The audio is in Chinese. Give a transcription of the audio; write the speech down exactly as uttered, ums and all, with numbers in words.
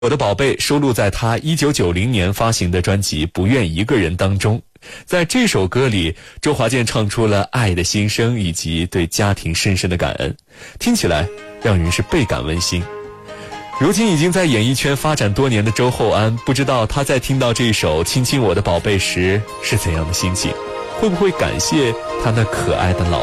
我的宝贝收录在他一九九零年发行的专辑《不愿一个人》当中。在这首歌里，周华健唱出了爱的心声以及对家庭深深的感恩，听起来让人是倍感温馨。如今已经在演艺圈发展多年的周厚安，不知道他在听到这首《亲亲我的宝贝》时是怎样的心情，会不会感谢他那可爱的老